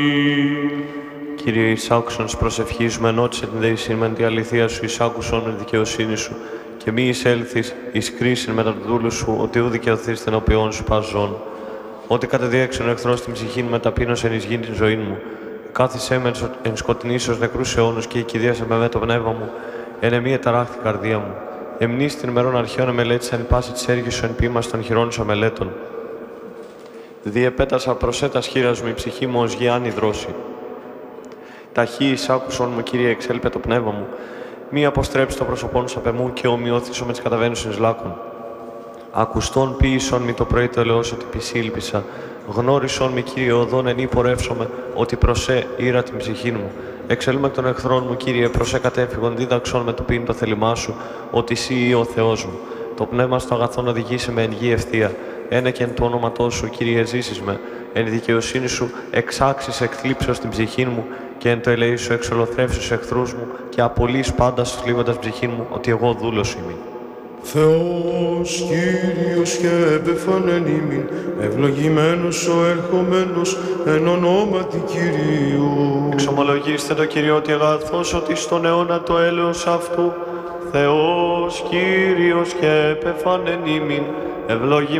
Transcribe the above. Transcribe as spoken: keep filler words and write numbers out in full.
Κύριε εισάκουσον της προσευχής μου, ενώτισε την δεησήν μεν τη αληθεία σου, εισάκουσον εν δικαιοσύνη σου, και μη εισέλθεις εις κρίσιν μετά του δούλου σου, ότι ου δικαιωθείς την οποίον σου πας ζών. Ότι κατεδιέξον εχθρός την ψυχήν με ταπείνωσεν εις γήν την ζωή μου. Κάθισέ με εν σκοτεινής ως νεκρούς αιώνους και οικηδίασε με με το πνεύμα μου, εν εμή εταράχθη καρδία μου. Εμνείς την ημερών αρχαίων εμελέτησαν η πάση της έργης σου εν ποίημας των χειρών σου αμελέτων. Διεπέτασα προσέτας χείρας μου η ψυχή μου ως γιάννη δρόση. Ταχύ εισάκουσον μου, Κύριε, εξέλπε το πνεύμα μου. Μη αποστρέψει το πρόσωπόν σου απ' εμού και ομοιώθησο με τις καταβαίνουσες λάκων. Ακουστών ποίησον μη το πρωί το ελαιός ότι πισήλπισα. Γνώρισον μη, Κύριε, οδόν εν πορεύσομαι, ότι προσέ ήρα την ψυχή μου. Εξελούμε εκ των εχθρών μου, Κύριε, προσέ κατέφυγον, δίδαξον με το πίν το θέλημά σου, ότι εσύ ο Θεός μου. Το πνεύμα στο αγαθόν οδηγήσει με εν γη ευθεία. Ένε και εν του όνοματός σου, Κύριε, ζήσεις με. Εν δικαιοσύνη σου εξάξεις εκθλίψεως την ψυχή μου και εν το ελεή σου εξολοθρεύσεις εχθρούς μου και απολύεις πάντα θλίβοντας ψυχή μου, ότι εγώ δούλος είμαι. Θεός, Κύριος και επεφανέν ημίν, ευλογημένος ο ερχομένος εν ονόματι Κυρίου. Εξομολογήστε το Κύριο ότι αγαθός ότι στον αιώνα το έλεος αυτού, Θεός, Κύριος και επεφανέν ημίν, ευλογημένος